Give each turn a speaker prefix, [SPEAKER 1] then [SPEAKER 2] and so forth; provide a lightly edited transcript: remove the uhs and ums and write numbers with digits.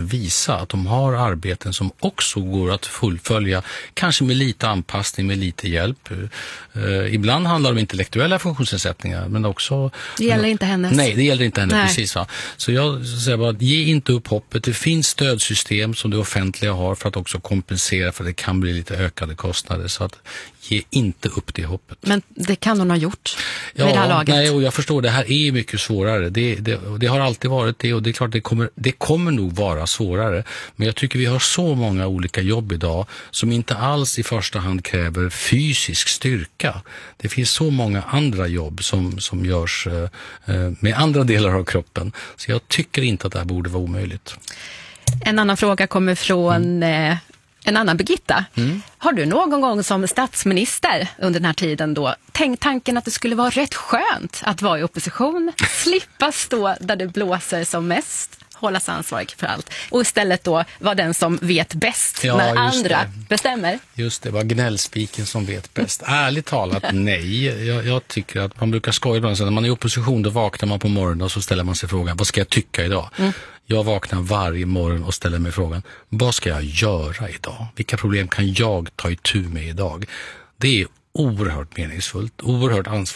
[SPEAKER 1] visa att de har arbeten som också går att fullfölja, kanske med lite anpassning, med lite hjälp. Ibland handlar det om intellektuella funktionsnedsättningar, men också...
[SPEAKER 2] Det gäller inte hennes.
[SPEAKER 1] Nej, det gäller inte henne, precis. Va? Så jag säger bara, ge inte upp hoppet. Det finns stödsystem som det offentliga har för att också kompensera, för det kan bli lite ökade kostnader. Så att ge inte upp det hoppet.
[SPEAKER 2] Men det kan hon ha gjort med det här laget.
[SPEAKER 1] Nej, och jag förstår, det här är mycket svårare. Det har alltid varit det, och det är klart det kommer nog vara svårare. Men jag tycker vi har så många olika jobb idag som inte alls i första hand kräver fysisk styrka. Det finns så många andra jobb som görs med andra delar av kroppen. Så jag tycker inte att det här borde vara omöjligt.
[SPEAKER 2] En annan fråga kommer från en annan Birgitta. Har du någon gång som statsminister under den här tiden då tänkt tanken att det skulle vara rätt skönt att vara i opposition, slippa stå där det blåser som mest, hållas ansvarig för allt, och istället då vara den som vet bäst när andra bestämmer? Just det, var gnällspiken som vet bäst. Ärligt talat, nej. Jag tycker att man brukar skoja ibland, så när man är i opposition då vaknar man på morgonen och så ställer man sig frågan, vad ska jag tycka idag? Jag vaknar varje morgon och ställer mig frågan, vad ska jag göra idag? Vilka problem kan jag ta itu med idag? Det är oerhört meningsfullt, oerhört ansvarsfullt.